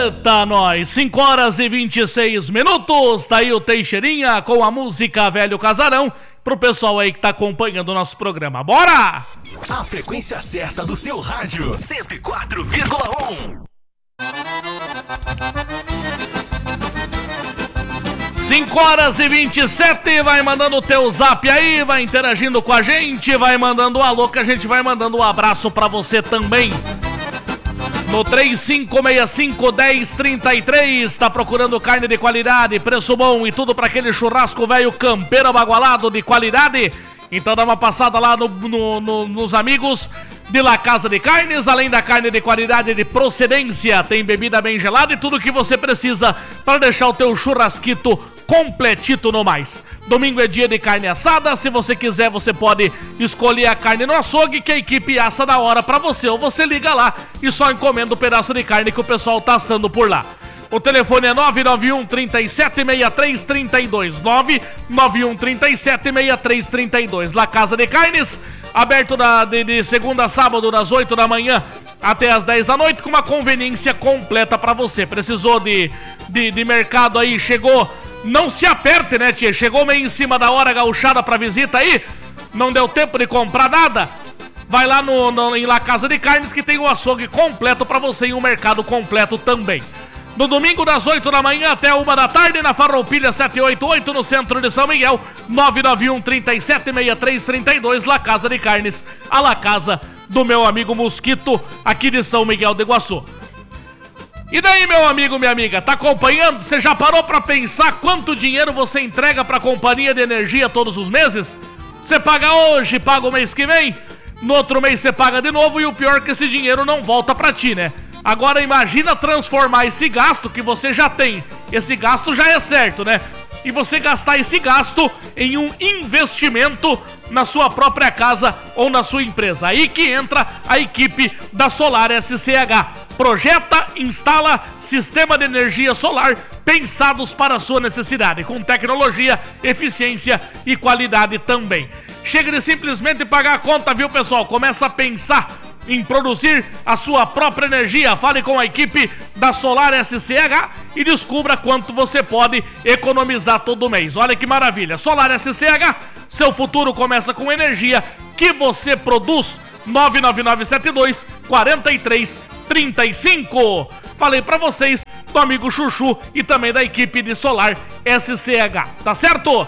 Eita, nós, 5 horas e 26 minutos, tá aí o Teixeirinha com a música Velho Casarão, pro pessoal aí que tá acompanhando o nosso programa. Bora! A frequência certa do seu rádio, 104,1. 5 horas e 27, vai mandando o teu zap aí, vai interagindo com a gente, vai mandando um alô que a gente vai mandando um abraço pra você também. No 3565-1033, tá procurando carne de qualidade, preço bom e tudo para aquele churrasco velho campeiro abagualado de qualidade? Então dá uma passada lá nos amigos de La Casa de Carnes, além da carne de qualidade de procedência, tem bebida bem gelada e tudo que você precisa para deixar o teu churrasquito completito no mais. Domingo é dia de carne assada, se você quiser você pode escolher a carne no açougue que a equipe assa na hora pra você, ou você liga lá e só encomenda o pedaço de carne que o pessoal tá assando por lá. O telefone é 991-376332, 991-376332, La Casa de Carnes, aberto de segunda a sábado das 8 da manhã até as 10 da noite, com uma conveniência completa pra você. Precisou de mercado aí, chegou... Não se aperte, né, tia? Chegou meio em cima da hora gauchada pra visita aí, não deu tempo de comprar nada? Vai lá em La Casa de Carnes que tem o açougue completo pra você e o mercado completo também. No domingo das 8 da manhã até 1 da tarde, na Farroupilha 788, no centro de São Miguel, 991-376332, La Casa de Carnes, a La Casa do meu amigo Mosquito, aqui de São Miguel de Iguaçu. E daí, meu amigo, minha amiga, tá acompanhando? Você já parou pra pensar quanto dinheiro você entrega pra companhia de energia todos os meses? Você paga hoje, paga o mês que vem, no outro mês você paga de novo e o pior é que esse dinheiro não volta pra ti, né? Agora imagina transformar esse gasto que você já tem, esse gasto já é certo, né? E você gastar esse gasto em um investimento na sua própria casa ou na sua empresa. Aí que entra a equipe da Solar SCH. Projeta, instala sistema de energia solar pensados para a sua necessidade, com tecnologia, eficiência e qualidade também. Chega de simplesmente pagar a conta, viu, pessoal? Começa a pensar em produzir a sua própria energia. Fale com a equipe da Solar SCH e descubra quanto você pode economizar todo mês. Olha que maravilha. Solar SCH, seu futuro começa com energia que você produz. 99972-4335. Falei pra vocês do amigo Chuchu e também da equipe de Solar SCH, tá certo?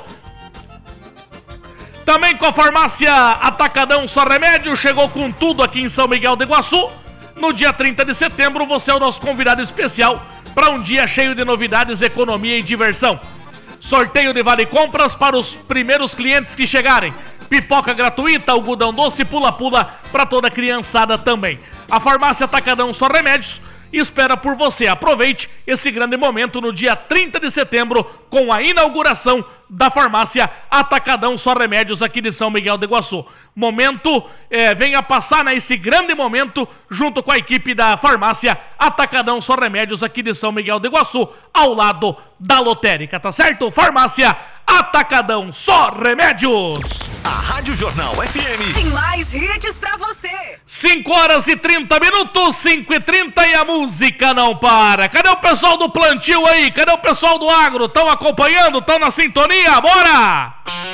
Também com a farmácia Atacadão Só Remédio, chegou com tudo aqui em São Miguel de Iguaçu. No dia 30 de setembro, você é o nosso convidado especial para um dia cheio de novidades, economia e diversão. Sorteio de vale compras para os primeiros clientes que chegarem. Pipoca gratuita, algodão doce, pula-pula para toda a criançada também. A farmácia Atacadão Só Remédios espera por você. Aproveite esse grande momento no dia 30 de setembro com a inauguração da farmácia Atacadão Só Remédios aqui de São Miguel de Iguaçu. Venha passar nesse grande momento junto com a equipe da farmácia Atacadão Só Remédios aqui de São Miguel de Iguaçu, ao lado da lotérica, tá certo? Farmácia Atacadão Só Remédios. A Rádio Jornal FM tem mais hits pra você. 5 horas e 30 minutos, 5h30 e a música não para. Cadê o pessoal do plantio aí? Cadê o pessoal do agro? Estão acompanhando? Estão na sintonia? Bora!